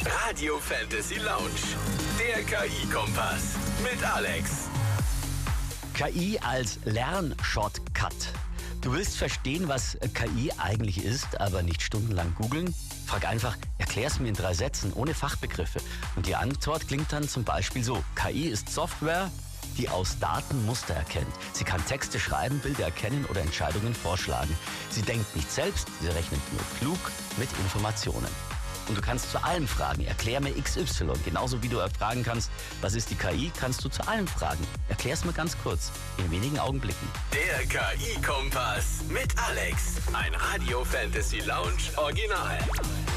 Radio Fantasy Lounge. Der KI-Kompass mit Alex. KI als Lernshortcut. Du willst verstehen, was KI eigentlich ist, aber nicht stundenlang googeln? Frag einfach, erklär's mir in 3 Sätzen, ohne Fachbegriffe. Und die Antwort klingt dann zum Beispiel so: KI ist Software, die aus Daten Muster erkennt. Sie kann Texte schreiben, Bilder erkennen oder Entscheidungen vorschlagen. Sie denkt nicht selbst, sie rechnet nur klug mit Informationen. Und du kannst zu allem fragen, erklär mir XY. Genauso wie du fragen kannst, was ist die KI, kannst du zu allem fragen. Erklär's mir ganz kurz, in wenigen Augenblicken. Der KI-Kompass mit Alex. Ein Radio Fantasy Lounge Original.